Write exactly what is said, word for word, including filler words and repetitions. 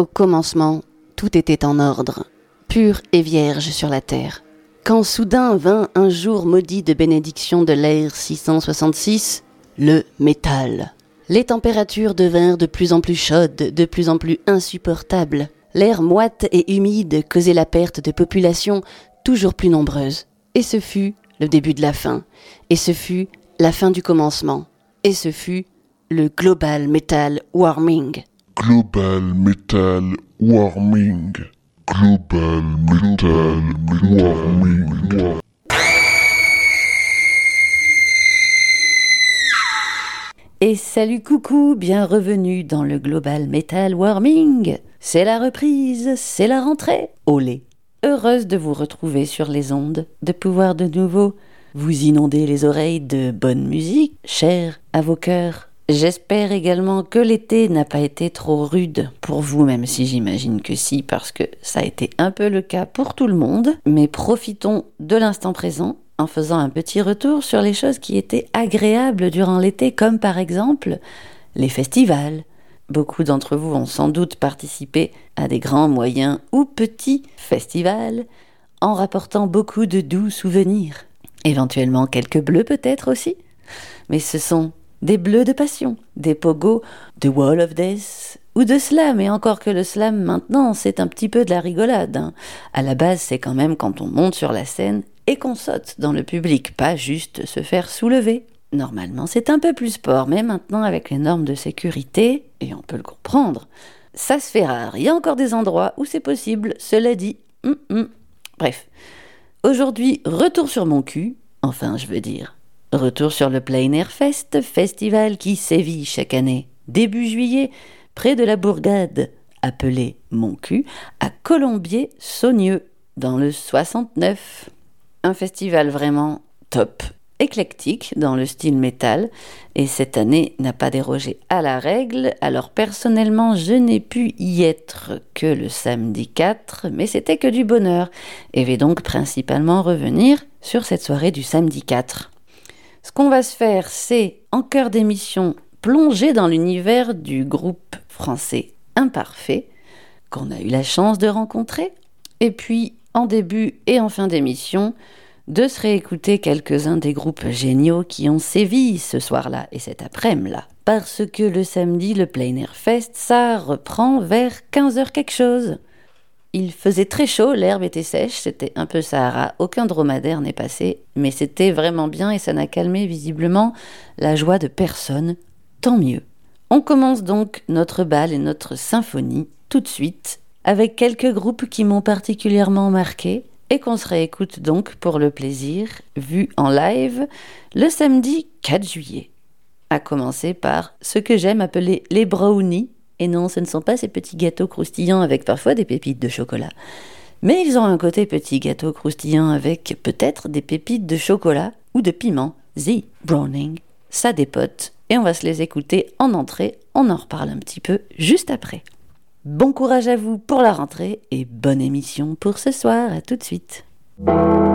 Au commencement, tout était en ordre, pur et vierge sur la terre. Quand soudain vint un jour maudit de bénédiction de l'ère six cent soixante-six, le métal. Les températures devinrent de plus en plus chaudes, de plus en plus insupportables. L'air moite et humide causait la perte de populations toujours plus nombreuses. Et ce fut le début de la fin. Et ce fut la fin du commencement. Et ce fut le Global Metal Warming. Global Metal Warming. Global Metal Warming. Et salut coucou, bien revenu dans le Global Metal Warming. C'est la reprise, c'est la rentrée. Olé. Heureuse de vous retrouver sur les ondes, de pouvoir de nouveau vous inonder les oreilles de bonne musique, chère à vos cœurs. J'espère également que l'été n'a pas été trop rude pour vous, même si j'imagine que si, parce que ça a été un peu le cas pour tout le monde. Mais profitons de l'instant présent en faisant un petit retour sur les choses qui étaient agréables durant l'été, comme par exemple les festivals. Beaucoup d'entre vous ont sans doute participé à des grands, moyens ou petits festivals en rapportant beaucoup de doux souvenirs. Éventuellement quelques bleus peut-être aussi, mais ce sont des bleus de passion, des pogos de Wall of Death ou de slam, et encore que le slam maintenant c'est un petit peu de la rigolade. Hein. À la base c'est quand même quand on monte sur la scène et qu'on saute dans le public, pas juste se faire soulever. Normalement c'est un peu plus sport, mais maintenant avec les normes de sécurité, et on peut le comprendre, ça se fait rare. Il y a encore des endroits où c'est possible, cela dit. Hum, hum. Bref, aujourd'hui retour sur mon cul, enfin je veux dire... Retour sur le Plein Air Fest, festival qui sévit chaque année, début juillet, près de la bourgade, appelée Mon Cul, à Colombier-Saunieux, dans le soixante-neuf. Un festival vraiment top, éclectique dans le style métal, et cette année n'a pas dérogé à la règle. Alors personnellement, je n'ai pu y être que le samedi quatre, mais c'était que du bonheur, et vais donc principalement revenir sur cette soirée du samedi quatre. Ce qu'on va se faire, c'est, en cœur d'émission, plonger dans l'univers du groupe français Imparfait, qu'on a eu la chance de rencontrer, et puis, en début et en fin d'émission, de se réécouter quelques-uns des groupes géniaux qui ont sévi ce soir-là et cet après-midi-là. Parce que le samedi, le Plein Air Fest, ça reprend vers quinze heures quelque chose. Il faisait très chaud, l'herbe était sèche, c'était un peu Sahara, aucun dromadaire n'est passé, mais c'était vraiment bien et ça n'a calmé visiblement la joie de personne, tant mieux. On commence donc notre bal et notre symphonie tout de suite, avec quelques groupes qui m'ont particulièrement marqué et qu'on se réécoute donc pour le plaisir, vu en live, le samedi quatre juillet. À commencer par ce que j'aime appeler les brownies. Et non, ce ne sont pas ces petits gâteaux croustillants avec parfois des pépites de chocolat. Mais ils ont un côté petit gâteau croustillant avec peut-être des pépites de chocolat ou de piment. The Browning, ça dépote. Et on va se les écouter en entrée. On en reparle un petit peu juste après. Bon courage à vous pour la rentrée et bonne émission pour ce soir. À tout de suite.